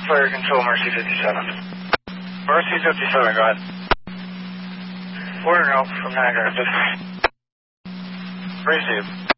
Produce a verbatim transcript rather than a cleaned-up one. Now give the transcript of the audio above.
Fire Control, Mercy fifty-seven. Mercy fifty-seven, go ahead. Order help from Niagara Rapids. Receive.